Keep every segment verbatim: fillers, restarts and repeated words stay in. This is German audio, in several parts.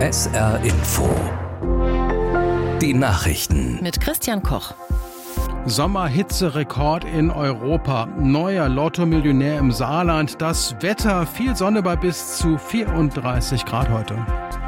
S R Info. Die Nachrichten. Mit Christian Koch. Sommerhitzerekord in Europa. Neuer Lotto-Millionär im Saarland. Das Wetter, viel Sonne bei bis zu vierunddreißig Grad heute.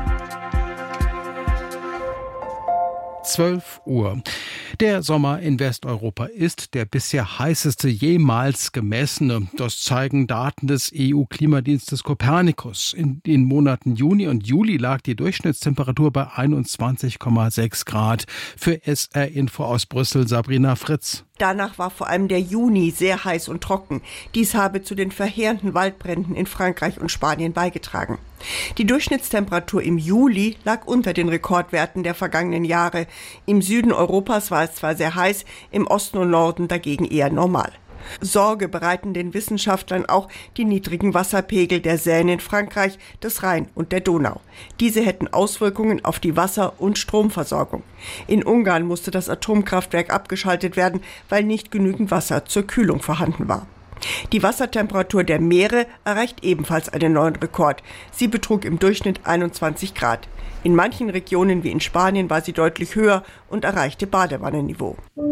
zwölf Uhr. Der Sommer in Westeuropa ist der bisher heißeste jemals gemessene. Das zeigen Daten des E U-Klimadienstes Copernicus. In den Monaten Juni und Juli lag die Durchschnittstemperatur bei einundzwanzig Komma sechs Grad. Für S R Info aus Brüssel Sabrina Fritz. Danach war vor allem der Juni sehr heiß und trocken. Dies habe zu den verheerenden Waldbränden in Frankreich und Spanien beigetragen. Die Durchschnittstemperatur im Juli lag unter den Rekordwerten der vergangenen Jahre. Im Süden Europas war es zwar sehr heiß, im Osten und Norden dagegen eher normal. Sorge bereiten den Wissenschaftlern auch die niedrigen Wasserpegel der Seine in Frankreich, des Rhein und der Donau. Diese hätten Auswirkungen auf die Wasser- und Stromversorgung. In Ungarn musste das Atomkraftwerk abgeschaltet werden, weil nicht genügend Wasser zur Kühlung vorhanden war. Die Wassertemperatur der Meere erreicht ebenfalls einen neuen Rekord. Sie betrug im Durchschnitt einundzwanzig Grad. In manchen Regionen wie in Spanien war sie deutlich höher und erreichte Badewannenniveau.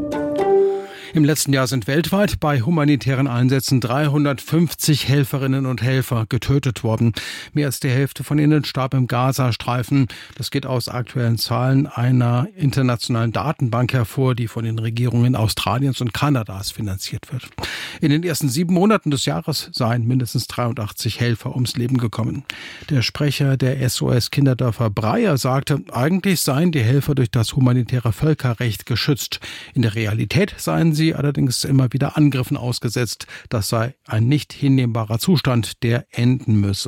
Im letzten Jahr sind weltweit bei humanitären Einsätzen dreihundertfünfzig Helferinnen und Helfer getötet worden. Mehr als die Hälfte von ihnen starb im Gazastreifen. Das geht aus aktuellen Zahlen einer internationalen Datenbank hervor, die von den Regierungen Australiens und Kanadas finanziert wird. In den ersten sieben Monaten des Jahres seien mindestens dreiundachtzig Helfer ums Leben gekommen. Der Sprecher der S O S Kinderdörfer Breyer sagte, eigentlich seien die Helfer durch das humanitäre Völkerrecht geschützt. In der Realität seien sie allerdings immer wieder Angriffen ausgesetzt. Das sei ein nicht hinnehmbarer Zustand, der enden müsse.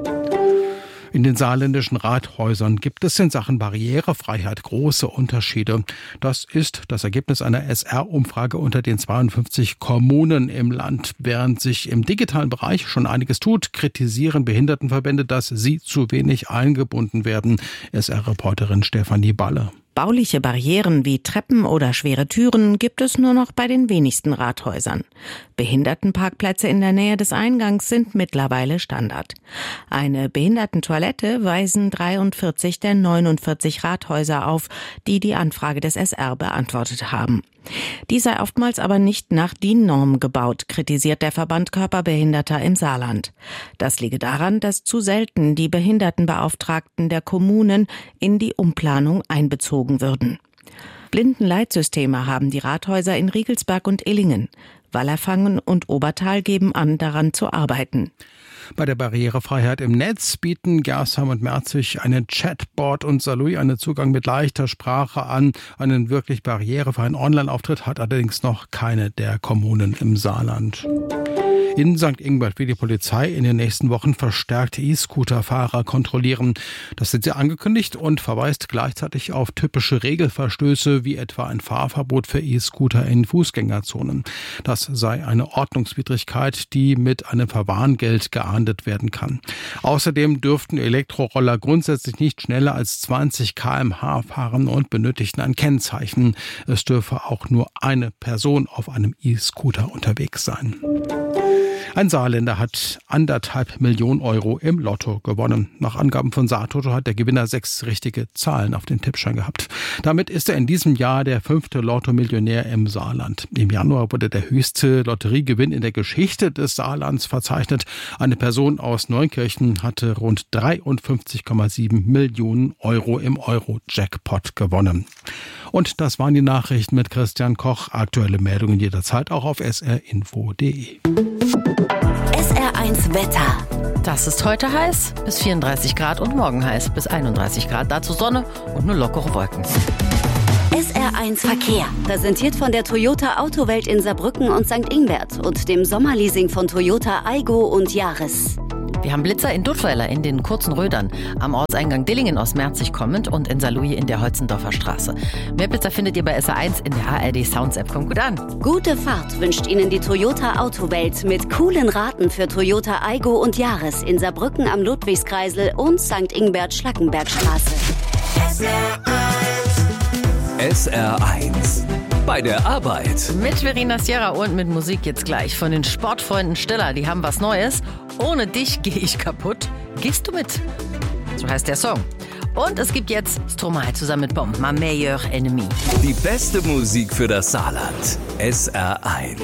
In den saarländischen Rathäusern gibt es in Sachen Barrierefreiheit große Unterschiede. Das ist das Ergebnis einer S R-Umfrage unter den zweiundfünfzig Kommunen im Land. Während sich im digitalen Bereich schon einiges tut, kritisieren Behindertenverbände, dass sie zu wenig eingebunden werden. S R-Reporterin Stefanie Balle. Bauliche Barrieren wie Treppen oder schwere Türen gibt es nur noch bei den wenigsten Rathäusern. Behindertenparkplätze in der Nähe des Eingangs sind mittlerweile Standard. Eine Behindertentoilette weisen dreiundvierzig der neunundvierzig Rathäuser auf, die die Anfrage des S R beantwortet haben. Die sei oftmals aber nicht nach D I N-Norm gebaut, kritisiert der Verband Körperbehinderter im Saarland. Das liege daran, dass zu selten die Behindertenbeauftragten der Kommunen in die Umplanung einbezogen würden. Blindenleitsysteme haben die Rathäuser in Riegelsberg und Illingen. Wallerfangen und Obertal geben an, daran zu arbeiten. Bei der Barrierefreiheit im Netz bieten Gersheim und Merzig einen Chatbot und Saarlouis einen Zugang mit leichter Sprache an. Einen wirklich barrierefreien Online-Auftritt hat allerdings noch keine der Kommunen im Saarland. In Sankt Ingbert will die Polizei in den nächsten Wochen verstärkt E-Scooter-Fahrer kontrollieren. Das sind sie angekündigt und verweist gleichzeitig auf typische Regelverstöße wie etwa ein Fahrverbot für E-Scooter in Fußgängerzonen. Das sei eine Ordnungswidrigkeit, die mit einem Verwarngeld geahndet werden kann. Außerdem dürften Elektroroller grundsätzlich nicht schneller als zwanzig Kilometer pro Stunde fahren und benötigten ein Kennzeichen. Es dürfe auch nur eine Person auf einem E-Scooter unterwegs sein. Ein Saarländer hat anderthalb Millionen Euro im Lotto gewonnen. Nach Angaben von Saartoto hat der Gewinner sechs richtige Zahlen auf den Tippschein gehabt. Damit ist er in diesem Jahr der fünfte Lotto-Millionär im Saarland. Im Januar wurde der höchste Lotteriegewinn in der Geschichte des Saarlands verzeichnet. Eine Person aus Neunkirchen hatte rund dreiundfünfzig Komma sieben Millionen Euro im Euro-Jackpot gewonnen. Und das waren die Nachrichten mit Christian Koch. Aktuelle Meldungen jederzeit auch auf s r info punkt d e. S R eins Wetter. Das ist heute heiß, bis vierunddreißig Grad und morgen heiß, bis einunddreißig Grad. Dazu Sonne und nur lockere Wolken. S R eins Verkehr. Präsentiert von der Toyota Autowelt in Saarbrücken und Sankt Ingbert und dem Sommerleasing von Toyota Aygo und Yaris. Wir haben Blitzer in Duttweiler in den kurzen Rödern, am Ortseingang Dillingen aus Merzig kommend und in Saarlouis in der Holzendorfer Straße. Mehr Blitzer findet ihr bei S R eins in der A R D Sounds App. Kommt gut an. Gute Fahrt wünscht Ihnen die Toyota Autowelt mit coolen Raten für Toyota Aygo und Yaris in Saarbrücken am Ludwigskreisel und Sankt Ingbert Schlackenbergstraße. S R eins. S R eins. Bei der Arbeit. Mit Verena Sierra und mit Musik jetzt gleich von den Sportfreunden Stiller. Die haben was Neues. Ohne dich gehe ich kaputt. Gehst du mit? So heißt der Song. Und es gibt jetzt Stromae zusammen mit Bomb, Ma Meilleur Ennemi. Die beste Musik für das Saarland. S R eins.